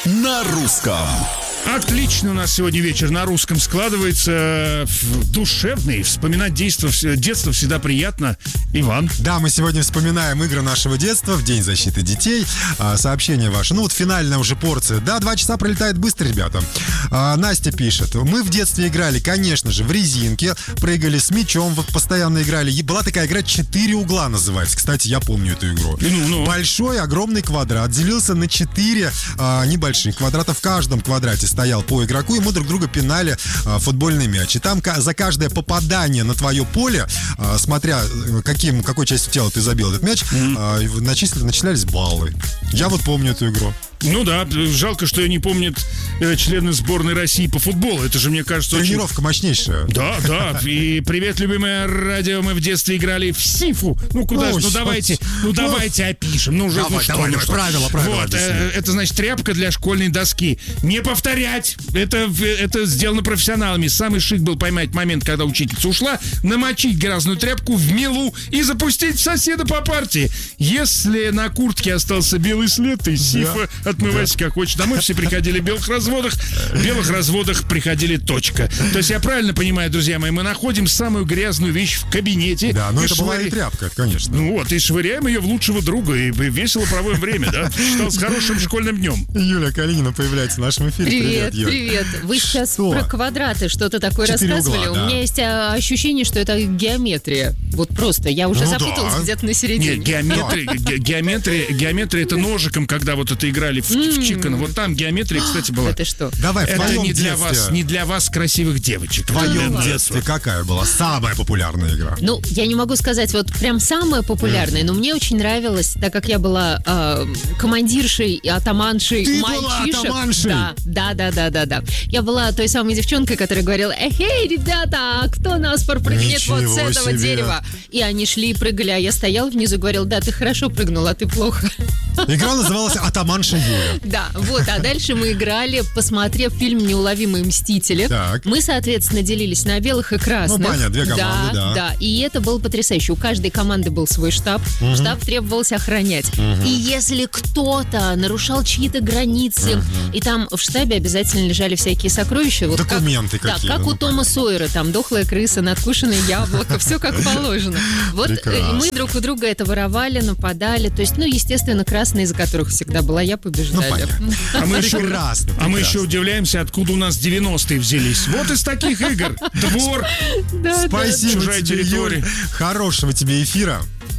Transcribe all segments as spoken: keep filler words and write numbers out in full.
на русском. Отлично у нас сегодня вечер на русском складывается. Душевный. Вспоминать детство, детство всегда приятно. Иван. Да, мы сегодня вспоминаем игры нашего детства в День защиты детей. А, сообщение ваше. Ну вот финальная уже порция. Да, два часа пролетает быстро, ребята. А, Настя пишет. Мы в детстве играли, конечно же, в резинке. Прыгали с мячом, постоянно играли. И была такая игра «Четыре угла» называется. Кстати, я помню эту игру. Ну, ну. Большой, огромный квадрат. Делился на четыре а, небольших квадрата. В каждом квадрате стоял по игроку, и мы друг друга пинали а, футбольный мяч. И там за каждое попадание на твое поле, а, смотря каким, какой частью тела ты забил этот мяч, mm-hmm. а, начислили, начислялись баллы. Я вот помню эту игру. Ну да, жалко, что я не помню э, члены сборной России по футболу. Это же, мне кажется, тренировка очень... мощнейшая. Да, да. И привет, любимое радио. Мы в детстве играли в Сифу. Ну куда же, ну давайте, ну давайте опишем. Ну уже давай, ну, что, давай, ну, давай, правила, правила. Вот, э, это значит тряпка для школьной доски. Не повторять. Это, это сделано профессионалами. Самый шик был поймать момент, когда учительница ушла, намочить грязную тряпку в мелу и запустить соседа по партии. Если на куртке остался белый след, и Сифа да. отмывайся да. как хочешь. Домой все приходили в белых разводах. В белых разводах приходили точка. То есть я правильно понимаю, друзья мои, мы находим самую грязную вещь в кабинете. Да, но это швыря... была и тряпка, конечно. Ну вот, и швыряем ее в лучшего друга, и весело проводим время, да? Считал с хорошим школьным днем. Юля Калинина появляется в нашем эфире. Привет, привет, Юля. Привет. Вы сейчас что? Про квадраты что-то такое Четыре рассказывали. угла, да. У меня есть а, ощущение, что это геометрия. Вот просто, я уже ну запуталась да. где-то на середине. Нет, геометрия, ге- геометрия, геометрия это ножиком, когда вот это играли в, в чикан. Вот там геометрия, кстати, была. Это что? Давай, в это твоем не для детстве. вас, не для вас красивых девочек. В твоем Ну, детстве какая была самая популярная игра? Ну, я не могу сказать вот прям самая популярная, но мне очень нравилось, так как я была э, командиршей и атаманшей Ты мальчишек. была атаманшей? Да, да, да, да, да, да. Я была той самой девчонкой, которая говорила: «Эхей, ребята, кто на спор прыгнет Ничего вот с этого себе. дерева?» И они шли и прыгали, а я стояла внизу и говорила: «Да, ты хорошо прыгнула, а ты плохо». Игра называлась «Атаманша Юля». Да, вот, а дальше мы играли, посмотрев фильм «Неуловимые мстители». Так. Мы, соответственно, делились на белых и красных. Ну, понятно, две команды, да. Да, да, и это было потрясающе. У каждой команды был свой штаб. Угу. Штаб требовалось охранять. Угу. И если кто-то нарушал чьи-то границы, угу. и там в штабе обязательно лежали всякие сокровища. Вот документы как, какие. Да, как ну, у Тома понятно. Сойера, там дохлая крыса, надкушенное яблоко, все как положено. Вот прекрасно. Мы друг у друга это воровали, нападали. То есть, ну, естественно, красные, из-за которых всегда была я, побеждали. Ну, понятно. А мы, еще, прекрасно, а мы прекрасно. еще удивляемся, откуда у нас девяностые взялись. Вот из таких игр. Двор, Спасибо чужая тебе, территория. Юль. Хорошего тебе эфира.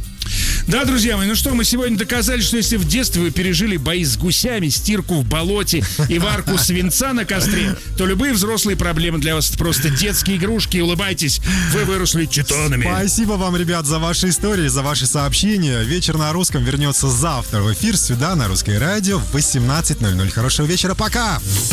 Да, друзья мои, ну что, мы сегодня доказали, что если в детстве вы пережили бои с гусями, стирку в болоте и варку свинца на костре, то любые взрослые проблемы для вас — это просто детские игрушки. Улыбайтесь, вы выросли титанами. Спасибо вам, ребят, за ваши истории, за ваши сообщения. Вечер на русском вернется завтра в эфир сюда, на Русское радио, в восемнадцать ноль ноль. Хорошего вечера, пока!